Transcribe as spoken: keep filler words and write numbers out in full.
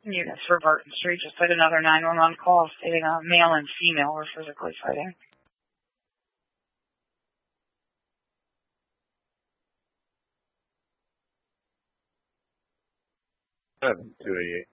Units for Barton Street just had another nine one one call stating a male and female were physically fighting. seven two eight eight.